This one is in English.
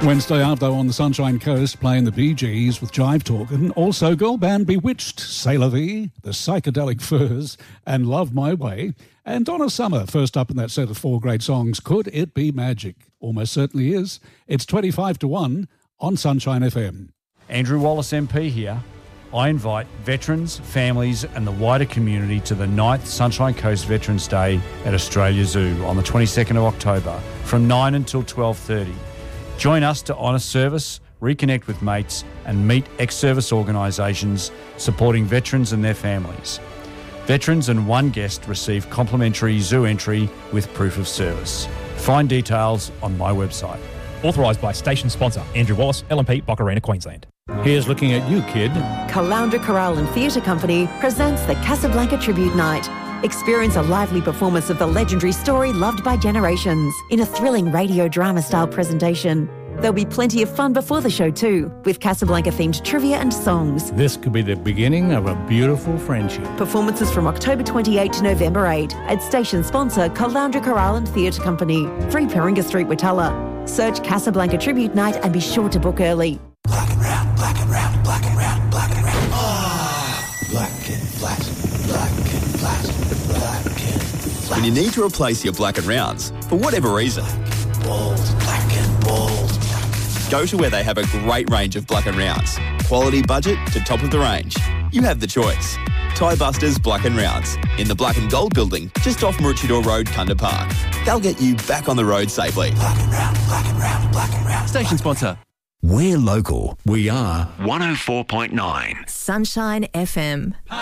Wednesday after on the Sunshine Coast, playing the Bee Gees with Jive Talkin'. Also, girl band Bewitched, C'est La Vie, The Psychedelic Furs, and Love My Way. And Donna Summer, first up in that set of 4 great songs, Could It Be Magic? Almost certainly is. It's 25 to 1 on Sunshine FM. Andrew Wallace MP here. I invite veterans, families and the wider community to the 9th Sunshine Coast Veterans Day at Australia Zoo on the 22nd of October from 9 until 12:30. Join us to honour service, reconnect with mates and meet ex-service organisations supporting veterans and their families. Veterans and one guest receive complimentary zoo entry with proof of service. Find details on my website. Authorised by station sponsor Andrew Wallace, LMP, Boccarina, Queensland. Here's looking at you, kid. Caloundra Chorale and Theatre Company presents the Casablanca Tribute Night. Experience a lively performance of the legendary story loved by generations in a thrilling radio drama-style presentation. There'll be plenty of fun before the show too, with Casablanca-themed trivia and songs. This could be the beginning of a beautiful friendship. Performances from October 28 to November 8 at station sponsor Caloundra Chorale and Theatre Company, 3 Peringa Street, Witala. Search Casablanca Tribute Night and be sure to book early. Black and round, black and round, black and round, black and round. Ah, black and flat, black and flat, black and flat. When you need to replace your black and rounds, for whatever reason, black and bold. Go to where they have a great range of black and rounds. Quality budget to top of the range. You have the choice. Tie Busters Black and Rounds in the Black and Gold building just off Maroochydore Road, Kunda Park. They'll get you back on the road safely. Black and round, black and round, black and round. Station sponsor. We're local. We are 104.9 Sunshine FM.